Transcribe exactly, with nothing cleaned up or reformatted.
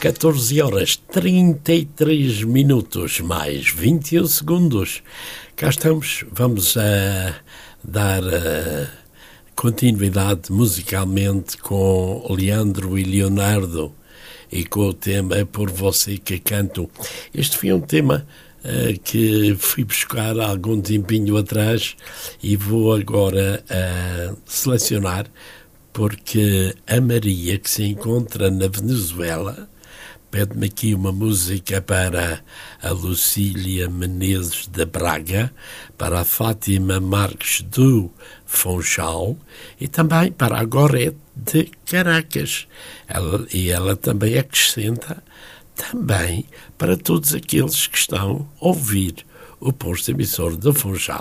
catorze horas trinta e três minutos mais vinte e um segundos. Cá estamos, vamos a dar a continuidade musicalmente com Leandro e Leonardo e com o tema É Por Você Que Canto. Este foi um tema uh, que fui buscar há algum tempinho atrás e vou agora uh, selecionar, porque a Maria, que se encontra na Venezuela, pede-me aqui uma música para a Lucília Menezes de Braga, para a Fátima Marques do Funchal e também para a Gorete de Caracas. Ela, e ela também acrescenta também para todos aqueles que estão a ouvir o posto emissor do Funchal.